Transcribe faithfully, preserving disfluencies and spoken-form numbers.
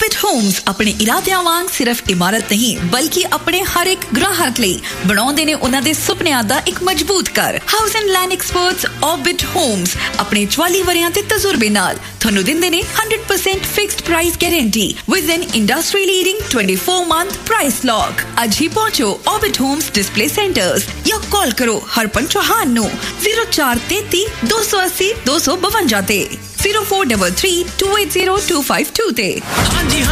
Orbit Homes ਆਪਣੇ ਇਰਾਦਿਆਂ ਵਾਂਗ ਸਿਰਫ ਇਮਾਰਤ ਨਹੀਂ ਬਲਕਿ ਆਪਣੇ ਹਰ ਇੱਕ ਗ੍ਰਾਹਕ ਲਈ ਬਣਾਉਂਦੇ ਨੇ ਉਹਨਾਂ ਦੇ ਸੁਪਨਿਆਂ ਦਾ ਇੱਕ ਮਜ਼ਬੂਤ ਘਰ। House and land experts Orbit Homes ਆਪਣੇ ਚੁਆਲੀ ਵਰਿਆਂ ਦੇ ਤਜਰਬੇ ਨਾਲ ਤੁਹਾਨੂੰ ਦਿੰਦੇ ਨੇ one hundred percent fixed price guarantee with N industry leading twenty-four month price lock. ਅੱਜ ਹੀ ਪਹੁੰਚੋ Orbit Homes ਡਿਸਪਲੇ ਸੈਂਟਰਸ ਜਾਂ ਕਾਲ ਕਰੋ ਹਰਪਨ ਚੌਹਾਨ ਨੂੰ zero four three three two eight zero two two five one ਤੇ zero four three three two eight zero two five two ਤੇ।